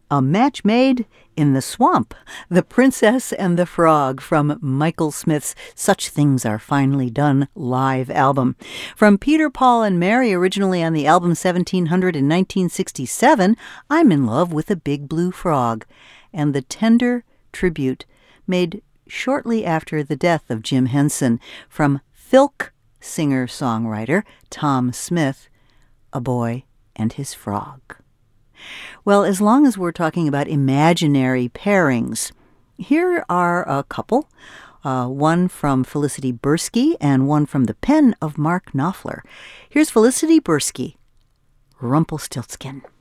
A Match Made in the Swamp, The Princess and the Frog from Michael Smith's Such Things Are Finely Done live album. From Peter, Paul, and Mary, originally on the album 1700 in 1967, I'm in Love with a Big Blue Frog, and the tender tribute made shortly after the death of Jim Henson from Filk singer-songwriter Tom Smith, A Boy and His Frog. Well, as long as we're talking about imaginary pairings, here are a couple, one from Felicity Bursky and one from the pen of Mark Knopfler. Here's Felicity Bursky, Rumpelstiltskin.